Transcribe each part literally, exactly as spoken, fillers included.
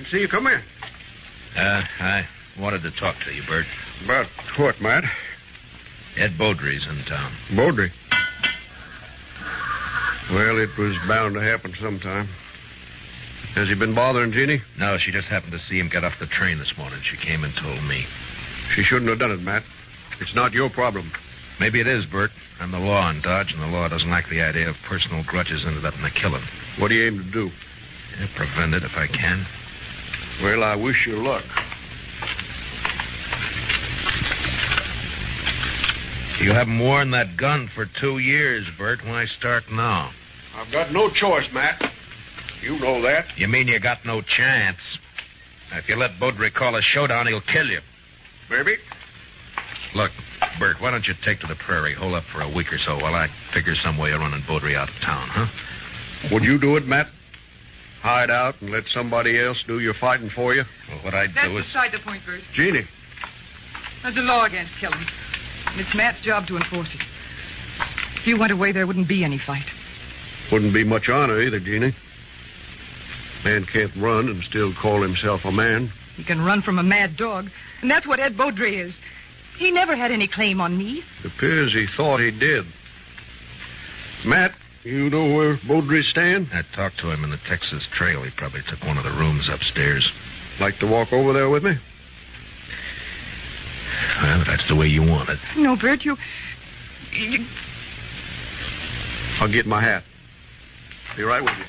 see you come in. Uh, I wanted to talk to you, Bert. About what, Matt? Ed Beaudry's in town. Beaudry? Well, it was bound to happen sometime. Has he been bothering Jeannie? No, she just happened to see him get off the train this morning. She came and told me. She shouldn't have done it, Matt. It's not your problem. Maybe it is, Bert. I'm the law in Dodge, and the law doesn't like the idea of personal grudges ended up in a killing. What do you aim to do? Yeah, prevent it if I can. Well, I wish you luck. You haven't worn that gun for two years, Bert. Why start now? I've got no choice, Matt. You know that. You mean you got no chance? If you let Beaudry call a showdown, he'll kill you. Maybe. Look, Bert, why don't you take to the prairie, hole up for a week or so while I figure some way of running Beaudry out of town, huh? Would you do it, Matt? Hide out and let somebody else do your fighting for you? Well, what I'd That's do is... beside the point, Bert. Jeannie. There's a law against killing. And it's Matt's job to enforce it. If you went away, there wouldn't be any fight. Wouldn't be much honor either, Jeannie. Man can't run and still call himself a man. He can run from a mad dog, and that's what Ed Beaudry is. He never had any claim on me. It appears he thought he did. Matt, you know where Beaudry's staying? I talked to him in the Texas Trail. He probably took one of the rooms upstairs. Like to walk over there with me? Well, that's the way you want it. No, Bert, you... you... I'll get my hat. Be right with you.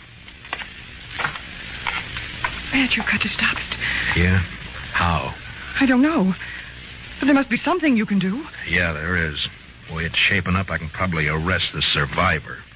Matt, you've got to stop it. Yeah? How? I don't know. But there must be something you can do. Yeah, there is. The way it's shaping up, I can probably arrest the survivor.